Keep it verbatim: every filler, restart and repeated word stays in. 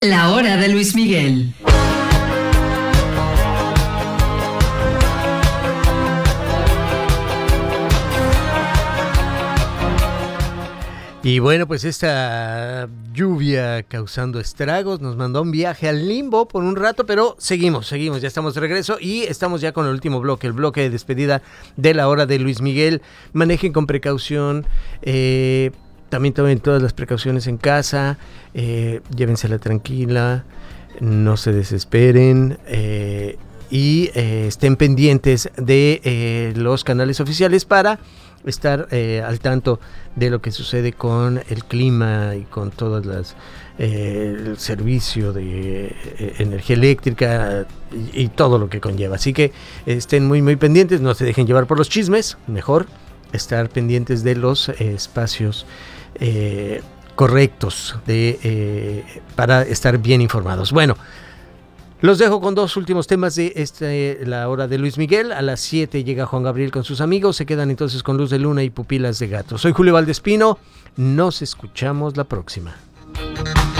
La hora de Luis Miguel. Y bueno, pues esta lluvia causando estragos nos mandó un viaje al limbo por un rato, pero seguimos, seguimos, ya estamos de regreso y estamos ya con el último bloque, el bloque de despedida de la hora de Luis Miguel. Manejen con precaución, eh, también tomen todas las precauciones en casa, eh, llévensela tranquila, no se desesperen eh, y eh, estén pendientes de eh, los canales oficiales para estar eh, al tanto de lo que sucede con el clima y con todas las eh, el servicio de eh, energía eléctrica y, y todo lo que conlleva. Así que estén muy muy pendientes, no se dejen llevar por los chismes, mejor estar pendientes de los eh, espacios eh, correctos de eh, para estar bien informados. Bueno, los dejo con dos últimos temas de este, la hora de Luis Miguel. A las siete llega Juan Gabriel con sus amigos. Se quedan entonces con Luz de Luna y Pupilas de Gato. Soy Julio Valdespino. Nos escuchamos la próxima.